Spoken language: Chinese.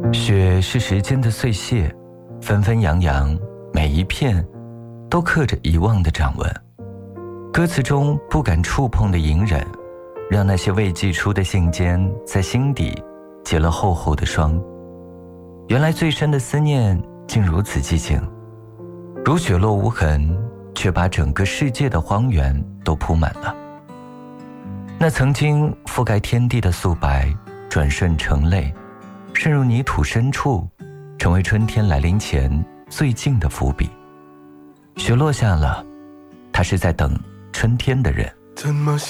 雪是时间的碎屑，纷纷扬扬，每一片都刻着遗忘的掌纹。歌词中不敢触碰的隐忍，让那些未寄出的信笺在心底结了厚厚的霜。原来最深的思念竟如此寂静，如雪落无痕，却把整个世界的荒原都铺满了。那曾经覆盖天地的素白，转瞬成泪，渗入泥土深处，成为春天来临前最近的伏笔。雪落下了，他是在等春天的人。